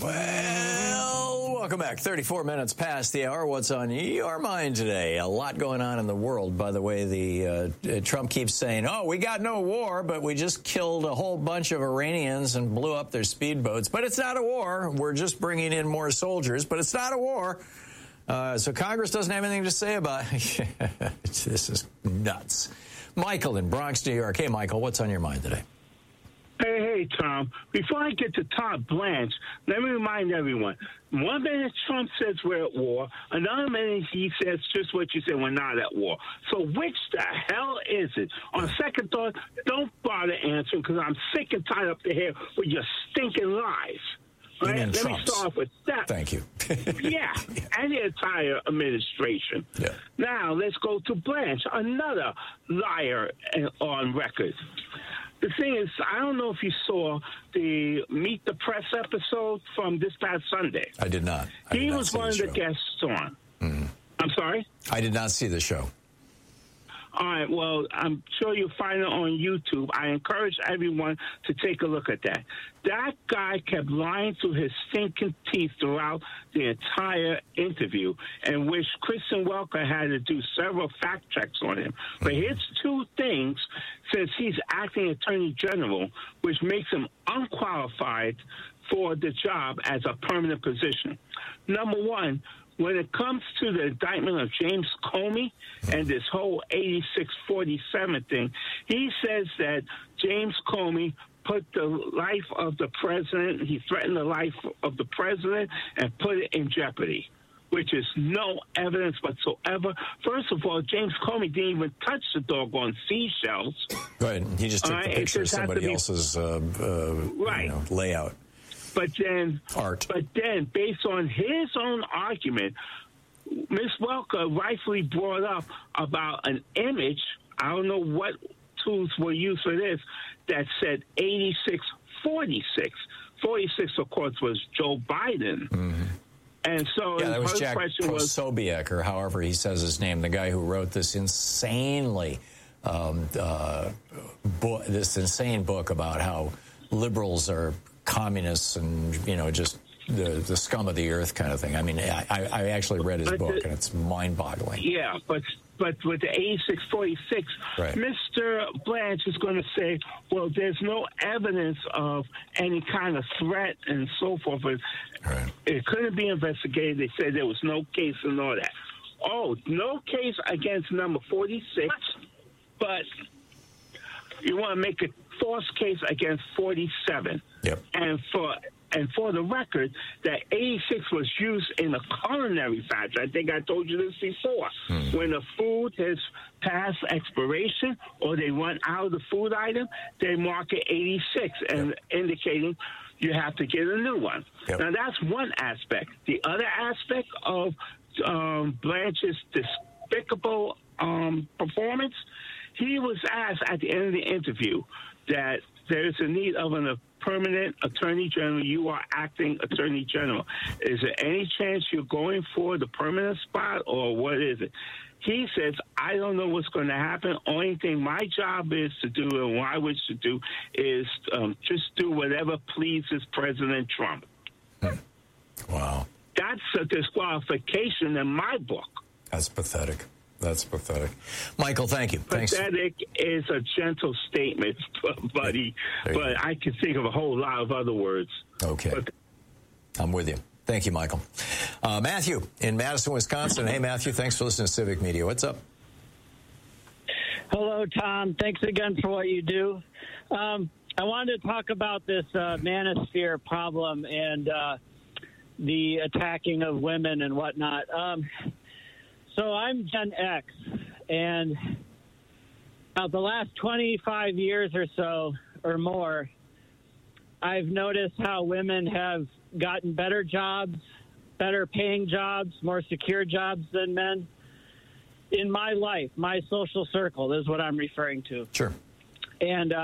Well, welcome back. 34 minutes past the hour. What's on your mind today? A lot going on in the world. By the way, Trump keeps saying, oh, we got no war, but we just killed a whole bunch of Iranians and blew up their speedboats. But it's not a war. We're just bringing in more soldiers, but it's not a war. So Congress doesn't have anything to say about it. This is nuts. Michael in Bronx, New York. Hey, Michael, what's on your mind today? Hey, Tom. Before I get to Todd Blanche, let me remind everyone. One minute Trump says we're at war. Another minute he says just what you said, we're not at war. So which the hell is it? On second thought, don't bother answering because I'm sick and tired up to here with your stinking lies. Right? Let me start off with that. Thank you. Yeah, and the entire administration. Yeah. Now, let's go to Blanche, another liar on record. The thing is, I don't know if you saw the Meet the Press episode from this past Sunday. I did not. He was one of the guests on. Mm-hmm. I'm sorry? I did not see the show. All right, well, I'm sure you'll find it on YouTube. I encourage everyone to take a look at that. That guy kept lying through his stinking teeth throughout the entire interview, in which Kristen Welker had to do several fact checks on him. But here's two things, since he's acting attorney general, which makes him unqualified for the job as a permanent position. Number one, when it comes to the indictment of James Comey and this whole 8647 thing, he says that James Comey put the life of the president, he threatened the life of the president and put it in jeopardy, which is no evidence whatsoever. First of all, James Comey didn't even touch the doggone seashells. Right. He just took the picture of somebody else's layout. But then, art. But then, based on his own argument, Ms. Welker rightfully brought up about an image. I don't know what tools were used for this that said 8646. 46, of course, was Joe Biden. Mm-hmm. And so that was Jack Posobiec, or however he says his name, the guy who wrote this insanely this insane book about how liberals are communists and, just the scum of the earth kind of thing. I mean, I actually read his book, and it's mind-boggling. Yeah, but with the 8646, right. Mr. Blanche is going to say, well, there's no evidence of any kind of threat and so forth. Right. It couldn't be investigated. They said there was no case and all that. Oh, no case against number 46, but you want to make a false case against 47. Yep. And for the record, that 86 was used in a culinary fashion. I think I told you this before. When the food has passed expiration or they run out of the food item, they mark it 86 and indicating you have to get a new one. Yep. Now, that's one aspect. The other aspect of Blanche's despicable performance, he was asked at the end of the interview that there's a need of a permanent attorney general. You are acting attorney general. Is there any chance you're going for the permanent spot, or what is it? He says, I don't know what's going to happen. Only thing my job is to do and what I wish to do is just do whatever pleases President Trump. Wow. That's a disqualification in my book. That's pathetic. That's pathetic. Michael, thank you. Pathetic is a gentle statement, buddy, but I can think of a whole lot of other words. Okay. I'm with you. Thank you, Michael. Matthew in Madison, Wisconsin. Hey, Matthew, thanks for listening to Civic Media. What's up? Hello, Tom. Thanks again for what you do. I wanted to talk about this manosphere problem and the attacking of women and whatnot. So I'm Gen X, and the last 25 years or so or more, I've noticed how women have gotten better jobs, better paying jobs, more secure jobs than men. In my life, my social circle is what I'm referring to. Sure. And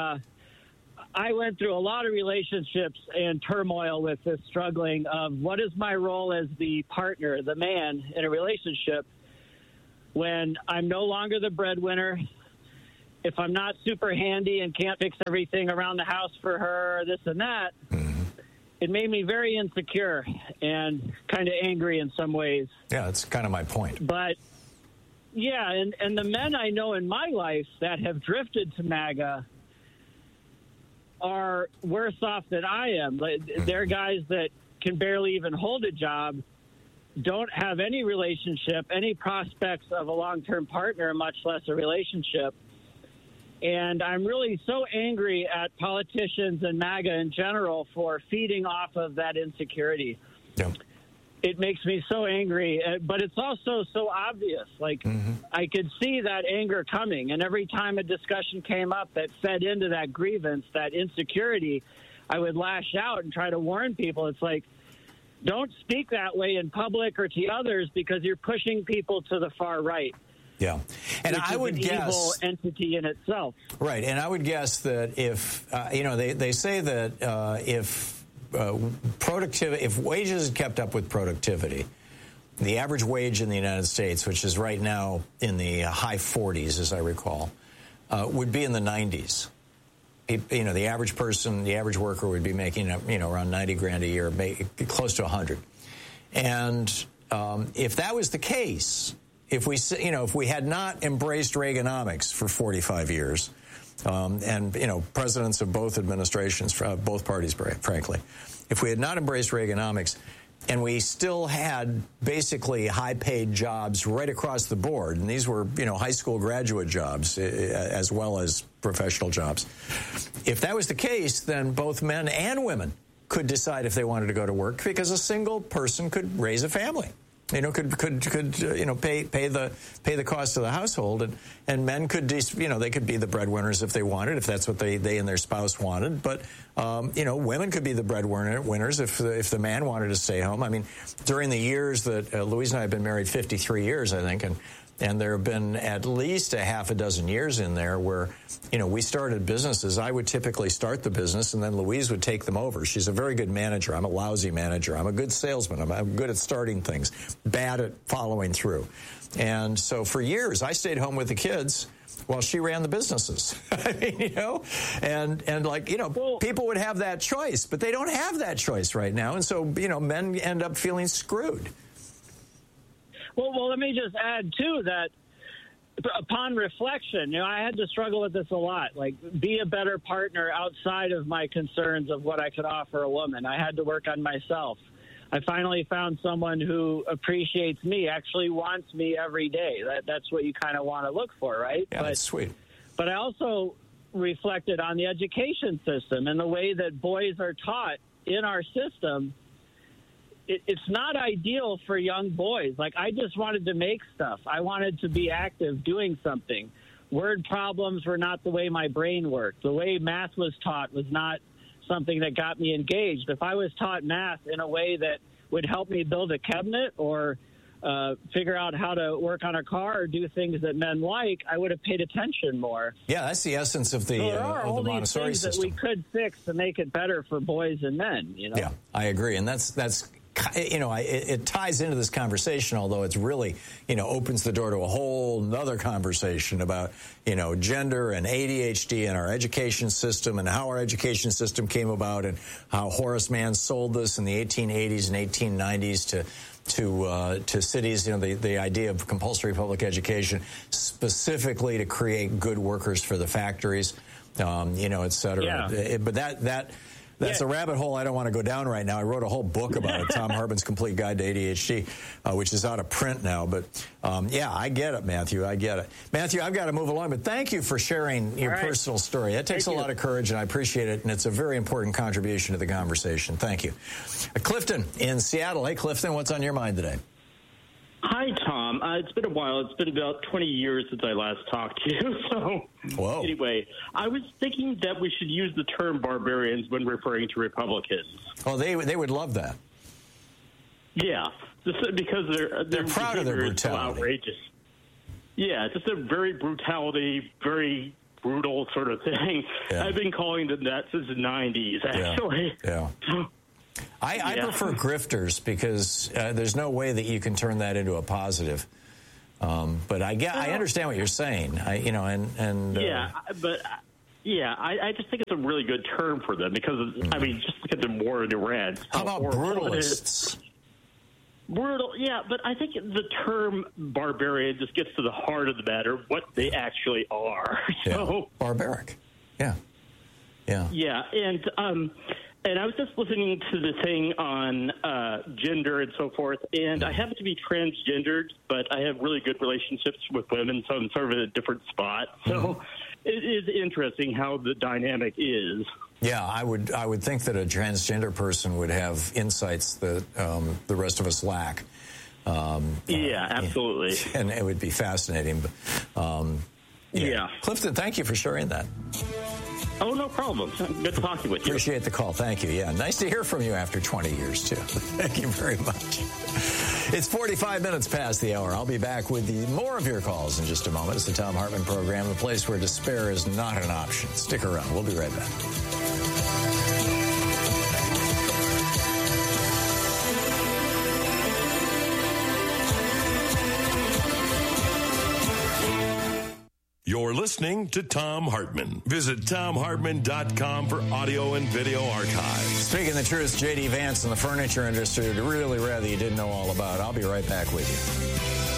I went through a lot of relationships and turmoil with this struggling of what is my role as the partner, the man in a relationship, when I'm no longer the breadwinner, if I'm not super handy and can't fix everything around the house for her, this and that, it made me very insecure and kind of angry in some ways. Yeah, that's kind of my point. But, yeah, and the men I know in my life that have drifted to MAGA are worse off than I am. They're guys that can barely even hold a job, don't have any relationship, any prospects of a long-term partner, much less a relationship. And I'm really so angry at politicians and MAGA in general for feeding off of that insecurity. Yeah. It makes me so angry, but it's also so obvious. Like, I could see that anger coming, and every time a discussion came up that fed into that grievance, that insecurity, I would lash out and try to warn people. It's like, don't speak that way in public or to others because you're pushing people to the far right. Yeah, and I would guess evil entity in itself. Right, and I would guess that if they say that if productivity, if wages kept up with productivity, the average wage in the United States, which is right now in the high 40s, as I recall, would be in the 90s. The average person, the average worker would be making around $90,000 a year, close to 100. And if that was the case, if we had not embraced Reaganomics for 45 years, and presidents of both administrations, both parties, frankly, if we had not embraced Reaganomics, and we still had basically high-paid jobs right across the board, and these were high school graduate jobs as well as professional jobs. If that was the case, then both men and women could decide if they wanted to go to work because a single person could raise a family. Could pay the cost of the household, and men could they could be the breadwinners if they wanted, if that's what they and their spouse wanted. But women could be the breadwinners if the man wanted to stay home. I mean, during the years that Louise and I have been married, 53 years, I think, and there have been at least a half a dozen years in there where, we started businesses. I would typically start the business, and then Louise would take them over. She's a very good manager. I'm a lousy manager. I'm a good salesman. I'm good at starting things, bad at following through. And so for years, I stayed home with the kids while she ran the businesses. I mean, people would have that choice, but they don't have that choice right now. And so, men end up feeling screwed. Well, let me just add, too, that upon reflection, I had to struggle with this a lot, like be a better partner outside of my concerns of what I could offer a woman. I had to work on myself. I finally found someone who appreciates me, actually wants me every day. That's what you kind of want to look for, right? Yeah, that's sweet. But I also reflected on the education system and the way that boys are taught in our system. It's not ideal for young boys. Like, I just wanted to make stuff. I wanted to be active doing something. Word problems were not the way my brain worked. The way math was taught was not something that got me engaged. If I was taught math in a way that would help me build a cabinet or figure out how to work on a car or do things that men like, I would have paid attention more. Yeah, that's the essence of the Montessori system. That we could fix to make it better for boys and men. Yeah, I agree, and that's it ties into this conversation, although it's really, opens the door to a whole nother conversation about, gender and ADHD and our education system and how our education system came about and how Horace Mann sold this in the 1880s and 1890s to cities, the idea of compulsory public education specifically to create good workers for the factories, et cetera. Yeah. But that's a rabbit hole I don't want to go down right now. I wrote a whole book about it, Tom Hartman's Complete Guide to ADHD, which is out of print now. But, I get it, Matthew. I get it. Matthew, I've got to move along, but thank you for sharing your personal story. That takes a lot of courage, and I appreciate it, and it's a very important contribution to the conversation. Thank you. Clifton in Seattle. Hey, Clifton, what's on your mind today? Hi, Tom. It's been a while. It's been about 20 years since I last talked to you. So, Anyway, I was thinking that we should use the term barbarians when referring to Republicans. Oh, they would love that. Yeah, because they're proud of their brutality. So outrageous. Yeah, just a very very brutal sort of thing. Yeah. I've been calling them that since the 90s, actually. Yeah. I prefer grifters because there's no way that you can turn that into a positive. But I understand what you're saying. But Yeah, I just think it's a really good term for them because, I mean, just look at the war in Iran. How about brutalists? Brutal, yeah, but I think the term barbarian just gets to the heart of the matter, what they actually are. So, barbaric. Yeah. Yeah, and I was just listening to the thing on gender and so forth, and I happen to be transgendered, but I have really good relationships with women, so I'm sort of in a different spot. So it is interesting how the dynamic is. Yeah, I would think that a transgender person would have insights that the rest of us lack. Yeah, absolutely. And it would be fascinating. Yeah. Clifton, thank you for sharing that. Oh, no problem. Good talking with you. Appreciate the call. Thank you. Yeah, nice to hear from you after 20 years, too. Thank you very much. It's 45 minutes past the hour. I'll be back with more of your calls in just a moment. It's the Thom Hartmann Program, a place where despair is not an option. Stick around. We'll be right back. You're listening to Thom Hartmann. Visit ThomHartmann.com for audio and video archives. Speaking the truth, J.D. Vance in the furniture industry would really rather you didn't know all about. I'll be right back with you.